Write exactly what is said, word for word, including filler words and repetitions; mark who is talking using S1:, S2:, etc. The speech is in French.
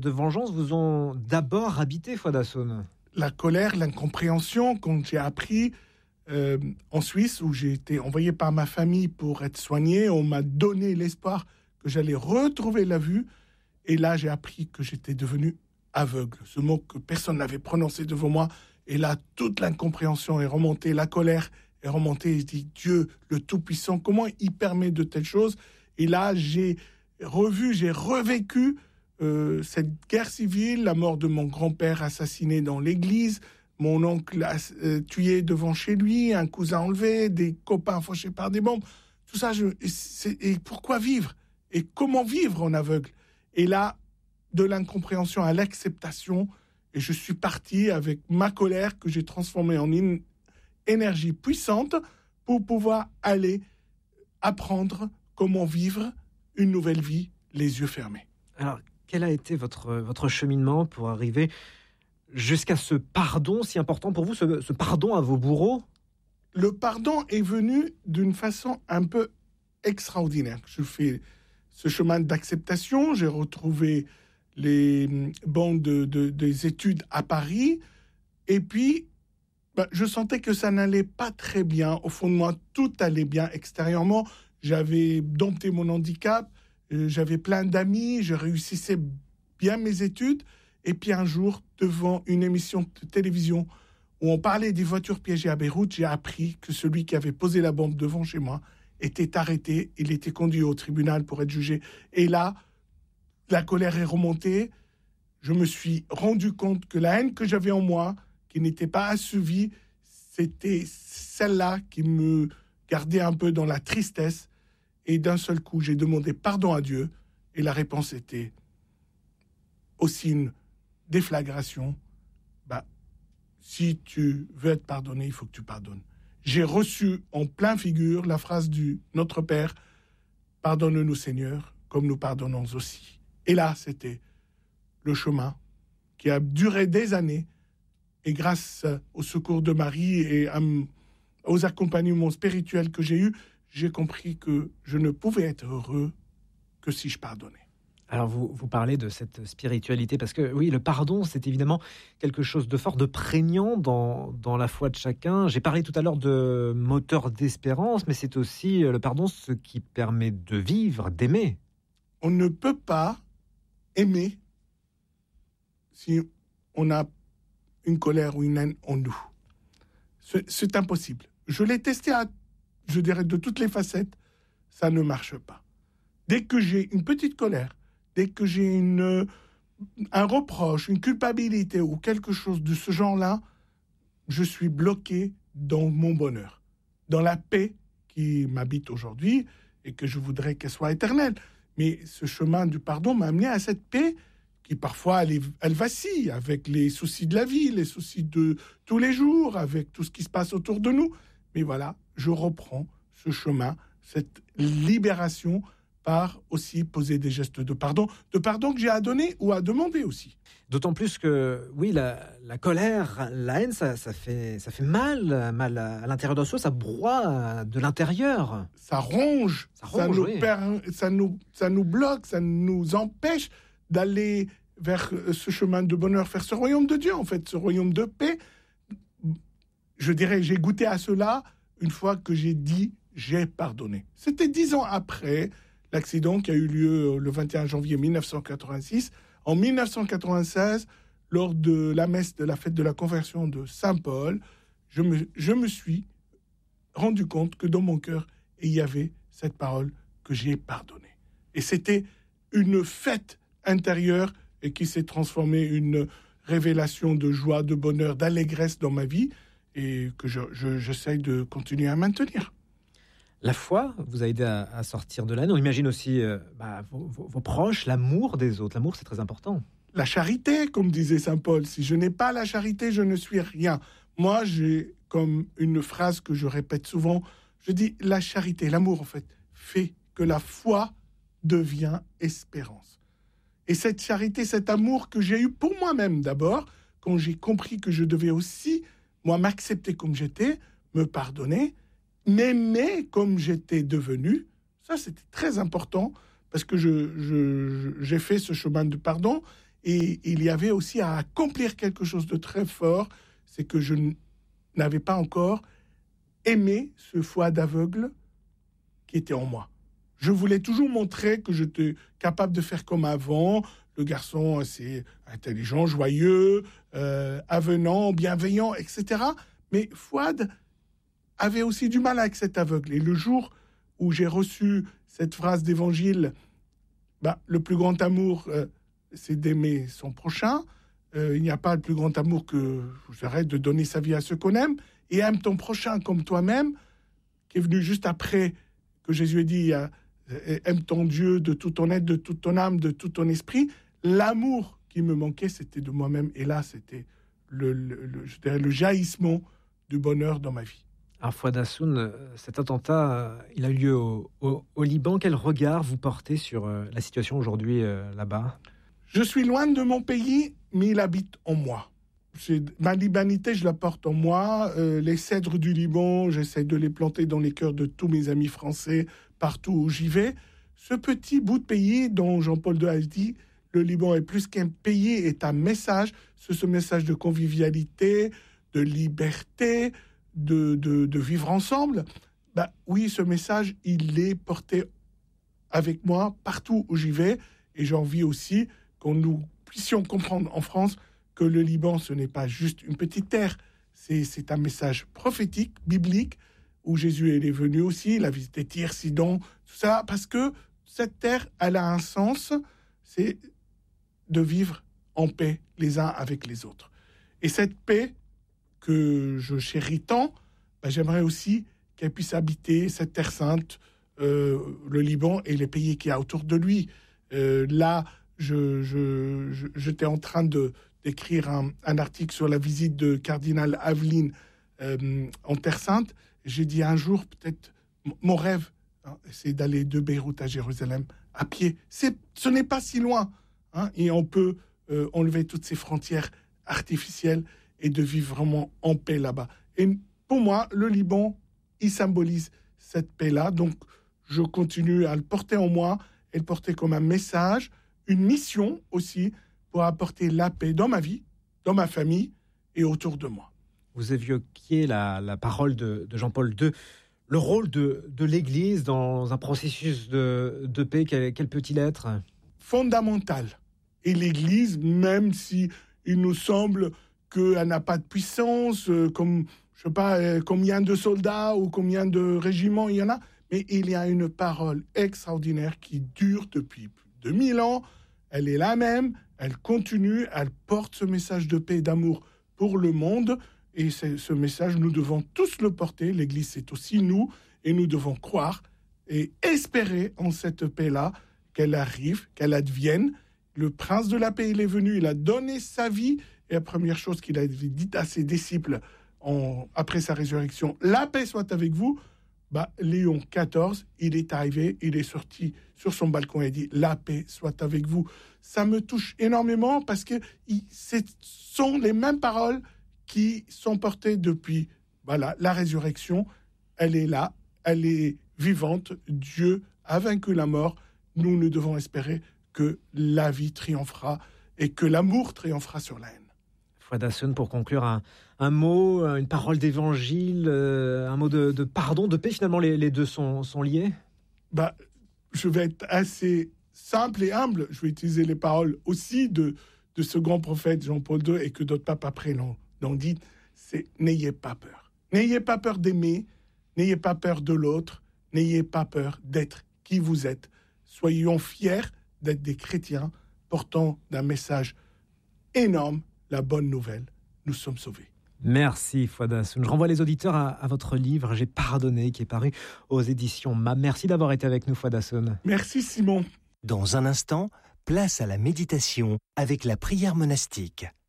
S1: de vengeance vous ont d'abord habité, Fouad-Hassoun.
S2: La colère, l'incompréhension, quand j'ai appris euh, en Suisse, où j'ai été envoyé par ma famille pour être soigné, on m'a donné l'espoir que j'allais retrouver la vue. Et là, j'ai appris que j'étais devenu aveugle. Ce mot que personne n'avait prononcé devant moi. Et là, toute l'incompréhension est remontée, la colère est remontée. Et je dis, Dieu, le Tout-Puissant, comment il permet de telles choses? Et là, j'ai revu, j'ai revécu euh, cette guerre civile, la mort de mon grand-père assassiné dans l'église, mon oncle euh, tué devant chez lui, un cousin enlevé, des copains fauchés par des bombes. Tout ça, je, c'est, et pourquoi vivre? Et comment vivre en aveugle? Et là, de l'incompréhension à l'acceptation, et je suis parti avec ma colère que j'ai transformée en une énergie puissante pour pouvoir aller apprendre comment vivre une nouvelle vie, les yeux fermés.
S1: Alors, quel a été votre, votre cheminement pour arriver jusqu'à ce pardon si important pour vous, ce, ce pardon à vos bourreaux?
S2: Le pardon est venu d'une façon un peu extraordinaire. Je fais ce chemin d'acceptation, j'ai retrouvé les bancs de, de, des études à Paris, et puis ben, je sentais que ça n'allait pas très bien. Au fond de moi, tout allait bien extérieurement. J'avais dompté mon handicap, euh, j'avais plein d'amis, je réussissais bien mes études. Et puis un jour, devant une émission de télévision où on parlait des voitures piégées à Beyrouth, j'ai appris que celui qui avait posé la bombe devant chez moi était arrêté. Il était conduit au tribunal pour être jugé. Et là, la colère est remontée. Je me suis rendu compte que la haine que j'avais en moi, qui n'était pas assouvie, c'était celle-là qui me gardait un peu dans la tristesse. Et d'un seul coup, j'ai demandé pardon à Dieu. Et la réponse était aussi une déflagration. Bah, si tu veux être pardonné, il faut que tu pardonnes. J'ai reçu en plein figure la phrase du Notre Père, « Pardonne-nous Seigneur, comme nous pardonnons aussi ». Et là, c'était le chemin qui a duré des années. Et grâce au secours de Marie et à, aux accompagnements spirituels que j'ai eus, j'ai compris que je ne pouvais être heureux que si je pardonnais.
S1: Alors, vous, vous parlez de cette spiritualité, parce que oui, le pardon, c'est évidemment quelque chose de fort, de prégnant dans, dans la foi de chacun. J'ai parlé tout à l'heure de moteur d'espérance, mais c'est aussi le pardon ce qui permet de vivre, d'aimer.
S2: On ne peut pas aimer si on a une colère ou une haine en nous. C'est, c'est impossible. Je l'ai testé à, je dirais, de toutes les facettes, ça ne marche pas. Dès que j'ai une petite colère, dès que j'ai une, un reproche, une culpabilité ou quelque chose de ce genre-là, je suis bloqué dans mon bonheur, dans la paix qui m'habite aujourd'hui et que je voudrais qu'elle soit éternelle. Mais ce chemin du pardon m'a amené à cette paix qui parfois, elle, est, elle vacille avec les soucis de la vie, les soucis de tous les jours, avec tout ce qui se passe autour de nous. Mais voilà, je reprends ce chemin, cette libération par aussi poser des gestes de pardon, de pardon que j'ai à donner ou à demander aussi.
S1: D'autant plus que, oui, la, la colère, la haine, ça, ça, fait, ça fait mal, mal à, à l'intérieur de soi, ça broie de l'intérieur.
S2: Ça ronge, ça, ronge, ça, nous,
S1: oui.
S2: per, ça, nous, ça nous bloque, ça nous empêche d'aller vers ce chemin de bonheur, vers ce royaume de Dieu, en fait, ce royaume de paix. Je dirais, j'ai goûté à cela une fois que j'ai dit, j'ai pardonné. C'était dix ans après l'accident qui a eu lieu le vingt et un janvier mille neuf cent quatre-vingt-six. En mille neuf cent quatre-vingt-seize, lors de la messe de la fête de la conversion de Saint-Paul, je me, je me suis rendu compte que dans mon cœur, il y avait cette parole que j'ai pardonné. Et c'était une fête intérieure et qui s'est transformée en une révélation de joie, de bonheur, d'allégresse dans ma vie et que je, je, j'essaye de continuer à maintenir.
S1: La foi vous a aidé à, à sortir de là. On imagine aussi euh, bah, vos, vos, vos proches, l'amour des autres. L'amour, c'est très important.
S2: La charité, comme disait saint Paul. Si je n'ai pas la charité, je ne suis rien. Moi, j'ai comme une phrase que je répète souvent. Je dis, la charité, l'amour, en fait, fait que la foi devient espérance. Et cette charité, cet amour que j'ai eu pour moi-même d'abord, quand j'ai compris que je devais aussi, moi, m'accepter comme j'étais, me pardonner, m'aimer comme j'étais devenu, ça c'était très important parce que je, je, j'ai fait ce chemin de pardon Et il y avait aussi à accomplir quelque chose de très fort, c'est que je n'avais pas encore aimé ce foie d'aveugle qui était en moi. Je voulais toujours montrer que j'étais capable de faire comme avant, le garçon assez intelligent, joyeux, euh, avenant, bienveillant, et cetera. Mais Fouad avait aussi du mal avec cet aveugle. Et le jour où j'ai reçu cette phrase d'évangile, bah, le plus grand amour, euh, c'est d'aimer son prochain. Euh, il n'y a pas le plus grand amour que j'arrête de donner sa vie à ceux qu'on aime. Et aime ton prochain comme toi-même, qui est venu juste après que Jésus ait dit euh, aime ton Dieu de tout ton être, de toute ton âme, de tout ton esprit. L'amour qui me manquait, c'était de moi-même. Et là, c'était le, le, le, je dirais, le jaillissement du bonheur dans ma vie.
S1: Alors Fouad Hassoun, cet attentat, il a eu lieu au, au, au Liban. Quel regard vous portez sur euh, la situation aujourd'hui euh, là-bas ?
S2: Je suis loin de mon pays, mais il habite en moi. C'est, ma libanité, je la porte en moi. Euh, les cèdres du Liban, j'essaie de les planter dans les cœurs de tous mes amis français, partout où j'y vais. Ce petit bout de pays dont Jean-Paul deux a dit, le Liban est plus qu'un pays, est un message. C'est ce message de convivialité, de liberté, de, de, de vivre ensemble. Bah, oui, ce message, il est porté avec moi partout où j'y vais. Et j'ai envie aussi qu'on nous puissions comprendre en France que le Liban, ce n'est pas juste une petite terre, c'est, c'est un message prophétique, biblique, où Jésus est venu aussi, il a visité Tyr, Sidon, tout ça, parce que cette terre, elle a un sens, c'est de vivre en paix les uns avec les autres. Et cette paix que je chéris tant, ben j'aimerais aussi qu'elle puisse habiter cette terre sainte, euh, le Liban et les pays qu'il y a autour de lui. Euh, là, je, je, je, j'étais en train de d'écrire un, un article sur la visite de cardinal Aveline euh, en Terre Sainte. J'ai dit un jour, peut-être, m- mon rêve, hein, c'est d'aller de Beyrouth à Jérusalem à pied. C'est, ce n'est pas si loin. Hein, et on peut euh, enlever toutes ces frontières artificielles et de vivre vraiment en paix là-bas. Et pour moi, le Liban, il symbolise cette paix-là. Donc, je continue à le porter en moi et le porter comme un message, une mission aussi, pour apporter la paix dans ma vie, dans ma famille et autour de moi.
S1: Vous évoquiez la, la parole de, de Jean-Paul deux, le rôle de, de l'Église dans un processus de, de paix, quel, quel peut-il être ?
S2: Fondamental. Et l'Église, même si il nous semble qu'elle n'a pas de puissance, euh, comme, je sais pas, euh, combien de soldats ou combien de régiments il y en a, mais il y a une parole extraordinaire qui dure depuis deux mille ans. Elle est la même, elle continue, elle porte ce message de paix et d'amour pour le monde. Et c'est, ce message, nous devons tous le porter. L'Église, c'est aussi nous. Et nous devons croire et espérer en cette paix-là, qu'elle arrive, qu'elle advienne. Le prince de la paix, il est venu, il a donné sa vie. Et la première chose qu'il a dit à ses disciples en, après sa résurrection, la paix soit avec vous. Bah, Léon quatorze, il est arrivé, il est sorti sur son balcon et a dit « La paix soit avec vous ». Ça me touche énormément parce que ce sont les mêmes paroles qui sont portées depuis voilà, la résurrection. Elle est là, elle est vivante. Dieu a vaincu la mort. Nous, nous devons espérer que la vie triomphera et que l'amour triomphera sur la haine.
S1: Fouad Hassoun, pour conclure, un, un mot, une parole d'évangile, euh, un mot de, de pardon, de paix, finalement, les, les deux sont, sont liés ?
S2: Bah, je vais être assez simple et humble. Je vais utiliser les paroles aussi de, de ce grand prophète Jean-Paul deux et que d'autres papes après l'ont, l'ont dit. C'est « N'ayez pas peur ». N'ayez pas peur d'aimer, n'ayez pas peur de l'autre, n'ayez pas peur d'être qui vous êtes. Soyons fiers d'être des chrétiens portant d'un message énorme, la bonne nouvelle, nous sommes sauvés.
S1: Merci Fouad Hassoun. Je renvoie les auditeurs à, à votre livre « J'ai pardonné » qui est paru aux éditions M A. Merci d'avoir été avec nous Fouad Hassoun.
S2: Merci Simon.
S3: Dans un instant, place à la méditation avec la prière monastique.